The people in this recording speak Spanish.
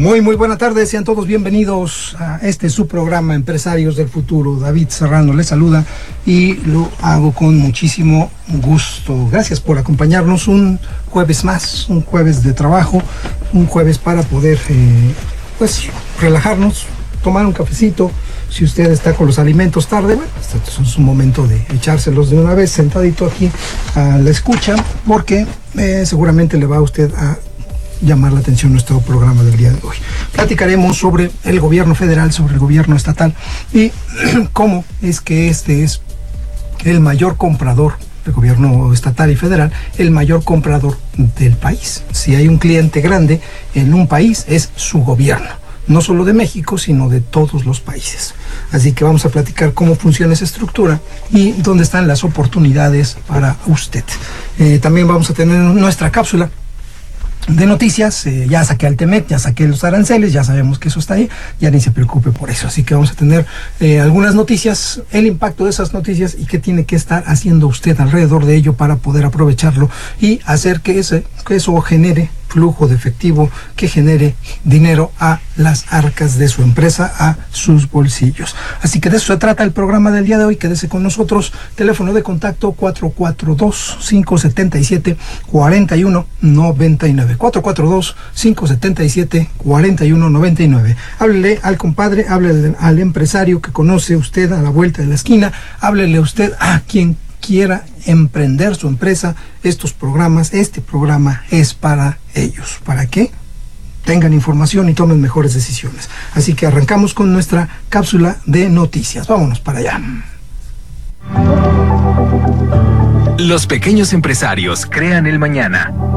Muy buena tarde, sean todos bienvenidos a su programa Empresarios del Futuro. David Serrano les saluda y lo hago con muchísimo gusto. Gracias por acompañarnos un jueves más, un jueves de trabajo, un jueves para poder relajarnos, tomar un cafecito. Si usted está con los alimentos tarde, bueno, este es un momento de echárselos de una vez sentadito aquí a la escucha, porque seguramente le va a usted a llamar la atención nuestro programa del día de hoy. Platicaremos sobre el gobierno federal, sobre el gobierno estatal y cómo es que este es el mayor comprador, el gobierno estatal y federal, el mayor comprador del país. Si hay un cliente grande en un país, es su gobierno. No solo de México, sino de todos los países. Así que vamos a platicar cómo funciona esa estructura y dónde están las oportunidades para usted. También vamos a tener nuestra cápsula de noticias. Ya saqué al TEMEC, ya saqué los aranceles, ya sabemos que eso está ahí, ya ni se preocupe por eso. Así que vamos a tener algunas noticias, el impacto de esas noticias y qué tiene que estar haciendo usted alrededor de ello para poder aprovecharlo y hacer que eso genere flujo de efectivo, que genere dinero a las arcas de su empresa, a sus bolsillos. Así que de eso se trata el programa del día de hoy. Quédese con nosotros. Teléfono de contacto 442-577-4199. 442-577-4199. Háblele al compadre, háblele al empresario que conoce usted a la vuelta de la esquina, háblele usted a quien quiera emprender su empresa. Este programa es para ellos. ¿Para qué? Tengan información y tomen mejores decisiones. Así que arrancamos con nuestra cápsula de noticias. Vámonos para allá. Los pequeños empresarios crean el mañana.